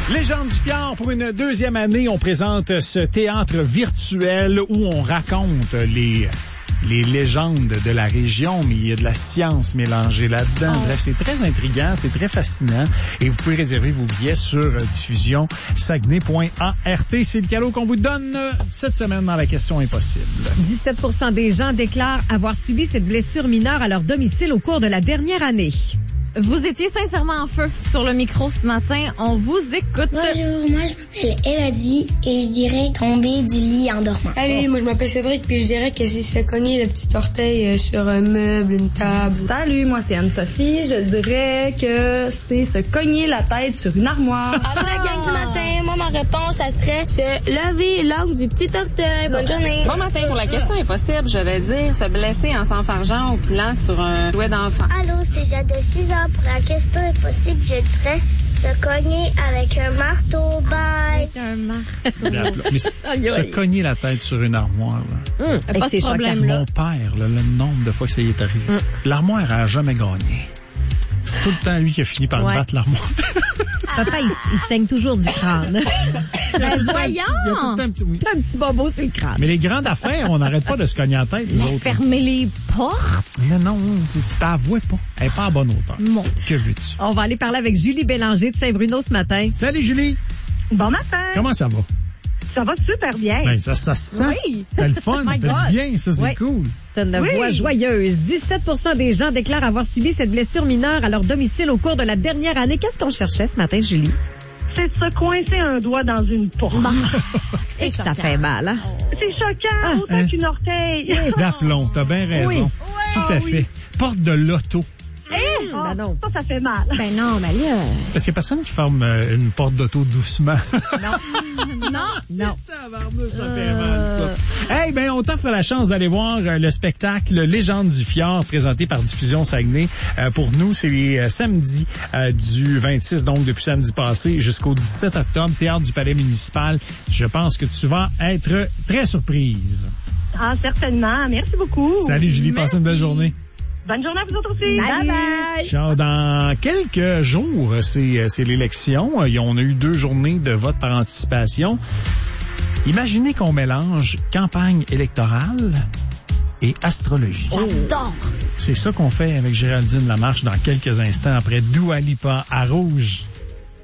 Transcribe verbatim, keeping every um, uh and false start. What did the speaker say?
Légende du Fjord, pour une deuxième année, on présente ce théâtre virtuel où on raconte les, les légendes de la région, mais il y a de la science mélangée là-dedans. Oh. Bref, c'est très intriguant, c'est très fascinant et vous pouvez réserver vos billets sur diffusion saguenay point a r t. C'est le cadeau qu'on vous donne cette semaine dans la question impossible. dix-sept pour cent des gens déclarent avoir subi cette blessure mineure à leur domicile au cours de la dernière année. Vous étiez sincèrement en feu sur le micro ce matin. On vous écoute. Bonjour, moi je m'appelle Elodie et je dirais tomber du lit en dormant. Salut, moi je m'appelle Cédric puis je dirais que c'est se cogner le petit orteil sur un meuble, une table. Salut, moi c'est Anne-Sophie. Je dirais que c'est se cogner la tête sur une armoire. Alors la gang du matin, moi ma réponse ça serait se laver l'angle du petit orteil. Bonne journée. Bon matin, pour la question impossible, je vais dire se blesser en s'enfargeant au pilant sur un jouet d'enfant. Allô, c'est Jade de six ans. Pour la question impossible, je dirais se cogner avec un marteau. Bye. Avec un marteau. Mais se cogner la tête sur une armoire. Là. Hum, pas ce problème-là. Mon père, là, le nombre de fois que ça y est arrivé. Hum. L'armoire a jamais gagné. C'est tout le temps lui qui a fini par ouais. battre l'armoire. Papa, il, il saigne toujours du crâne. Ben voyons! Il y a tout le temps un petit, oui. un petit bobo sur le crâne. Mais les grandes affaires, on n'arrête pas de se cogner la tête. Fermer les portes? Mais non, tu t'avoues pas. Elle n'est pas à bonne hauteur. Mon. Que veux-tu? On va aller parler avec Julie Bélanger de Saint-Bruno ce matin. Salut Julie! Bon matin! Comment ça va? Ça va super bien. Ben, ça, ça se sent. Oui. C'est le fun. Ça fait du bien, ça, c'est oui. cool. T'as une oui. voix joyeuse. dix-sept pour cent des gens déclarent avoir subi cette blessure mineure à leur domicile au cours de la dernière année. Qu'est-ce qu'on cherchait ce matin, Julie? C'est de se coincer un doigt dans une porte. C'est que ça fait mal, hein? C'est choquant, ah, autant hein? qu'une orteil. D'aplomb, t'as bien raison. Oui. Tout à ah, fait. Oui. Porte de l'auto. Eh, oh, ben non. Ça, ça fait mal. Ben non, mais là... Parce qu'il n'y a personne qui ferme euh, une porte d'auto doucement. Non. non. Non. Ça fait mal, ça. Hey, ben, on t'offre la chance d'aller voir euh, le spectacle Légende du Fjord présenté par Diffusion Saguenay. Euh, pour nous, c'est les euh, samedis euh, du vingt-six, donc depuis samedi passé jusqu'au dix-sept octobre, Théâtre du Palais municipal. Je pense que tu vas être très surprise. Ah, certainement. Merci beaucoup. Salut, Julie. Passe une belle journée. Bonne journée à vous autres aussi. Bye bye. Ciao. Dans quelques jours, c'est, c'est l'élection. On a eu deux journées de vote par anticipation. Imaginez qu'on mélange campagne électorale et astrologie. J'adore. C'est ça qu'on fait avec Géraldine Lamarche dans quelques instants après Dua Lipa à Rouge.